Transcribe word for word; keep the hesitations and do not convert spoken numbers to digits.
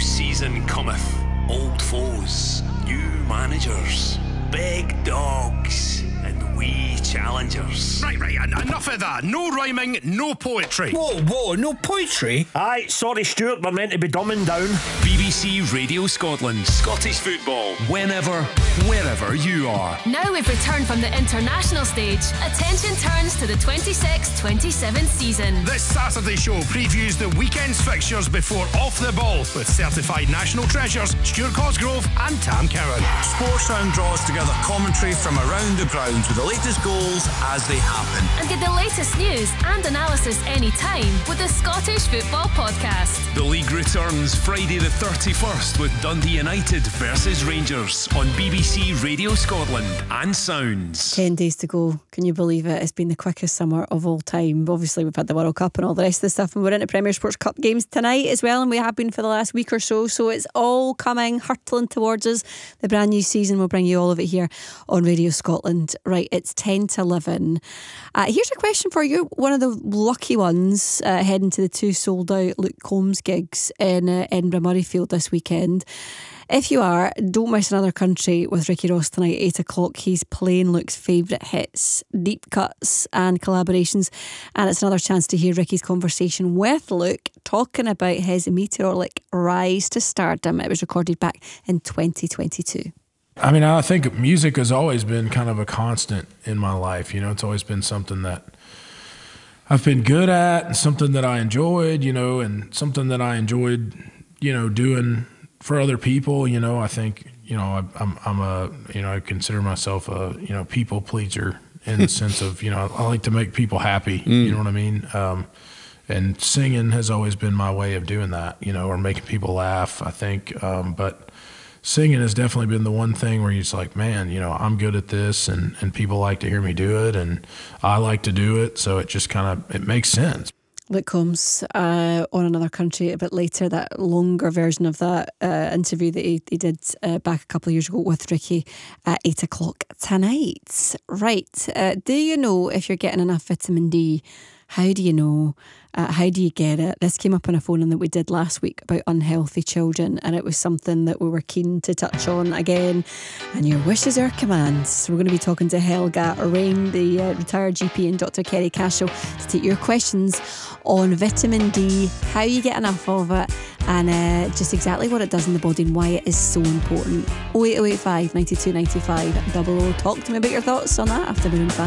season cometh. Old foes, new managers, big dogs, and wee challengers. Right, right, en- enough of that. No rhyming, no poetry. Whoa, whoa, no poetry? Aye, sorry Stuart, we're meant to be dumbing down. B B C Radio Scotland. Scottish football. Whenever, wherever you are. Now we've returned from the international stage. Attention turns to the twenty-six twenty-seven season. This Saturday show previews the weekend's fixtures before Off the Ball with certified national treasures Stuart Cosgrove and Tam Cowan. Sportsound draws together commentary from around the grounds with the latest goals as they happen. And get the latest news and analysis anytime with the Scottish Football Podcast. The league returns Friday the thirty-first with Dundee United versus Rangers on B B C Radio Scotland and Sounds. Ten days to go. Can you believe it? It's been the quickest summer of all time. Obviously we've had the World Cup and all the rest of the stuff, and we're into Premier Sports Cup games tonight as well, and we have been for the last week or so, so it's all coming hurtling towards us. The brand new season will bring you all of it here on Radio Scotland. Right, it's ten to eleven. Uh, here's a question for you. One of the lucky ones uh, heading to the two sold out Luke Combs gigs in uh, Edinburgh Murrayfield this weekend. If you are, don't miss Another Country with Ricky Ross tonight at eight o'clock. He's playing Luke's favourite hits, deep cuts and collaborations, and it's another chance to hear Ricky's conversation with Luke talking about his meteoric rise to stardom. It was recorded back in twenty twenty-two. I mean, I think music has always been kind of a constant in my life. You know, it's always been something that I've been good at and something that I enjoyed, you know, and something that I enjoyed, you know, doing for other people. You know, I think, you know, I, I'm, I'm a, you know, I consider myself a, you know, people pleaser in the sense of, you know, I like to make people happy. Mm. You know what I mean? Um, and singing has always been my way of doing that, you know, or making people laugh, I think. Um, but singing has definitely been the one thing where you're just like, man, you know, I'm good at this, and, and people like to hear me do it, and I like to do it, so it just kind of, it makes sense. Luke Combs uh, on Another Country a bit later, that longer version of that uh, interview that he, he did uh, back a couple of years ago with Ricky at eight o'clock tonight. Right, uh, do you know if you're getting enough vitamin D? How do you know? Uh, how do you get it? This came up on a phone-in that we did last week about unhealthy children, and it was something that we were keen to touch on again. And your wishes are commands. We're going to be talking to Helga Rain, the uh, retired G P, and Doctor Kerry Cashel to take your questions on vitamin D, how you get enough of it, and uh, just exactly what it does in the body and why it is so important. oh eight oh eight five, nine two nine five, double oh. Talk to me about your thoughts on that after Maroon five.